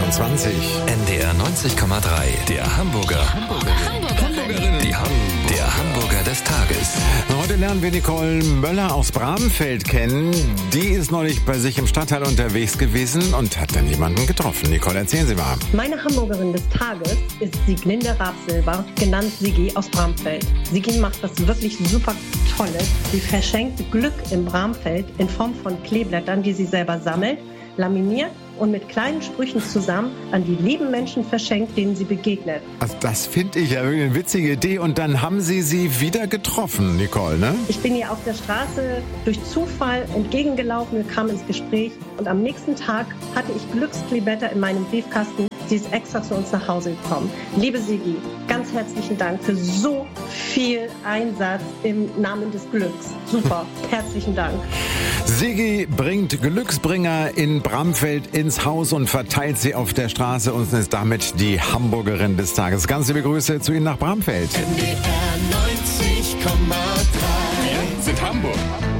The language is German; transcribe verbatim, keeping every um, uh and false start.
vierundzwanzig. N D R neunzig Komma drei, der Hamburger. Hamburgerin. Die Ham der Hamburger des Tages. Heute lernen wir Nicole Möller aus Bramfeld kennen. Die ist neulich bei sich im Stadtteil unterwegs gewesen und hat dann jemanden getroffen. Nicole, erzählen Sie mal. Meine Hamburgerin des Tages ist Sieglinde Rapsilber, genannt Sigi aus Bramfeld. Sigi macht was wirklich super Tolles. Sie verschenkt Glück im Bramfeld in Form von Kleeblättern, die sie selber sammelt, laminiert und mit kleinen Sprüchen zusammen an die lieben Menschen verschenkt, denen sie begegnet. Also das finde ich ja wirklich eine witzige Idee. Und dann haben Sie sie wieder getroffen, Nicole, ne? Ich bin ihr auf der Straße durch Zufall entgegengelaufen, wir kamen ins Gespräch und am nächsten Tag hatte ich Glückskleeblätter in meinem Briefkasten. Sie ist extra zu uns nach Hause gekommen. Liebe Sigi, ganz herzlichen Dank für so viel Einsatz im Namen des Glücks. Super, herzlichen Dank. Sigi bringt Glücksbringer in Bramfeld ins Haus und verteilt sie auf der Straße und ist damit die Hamburgerin des Tages. Ganz liebe Grüße zu Ihnen nach Bramfeld. N D R neunzig Komma drei. Wir sind Hamburg.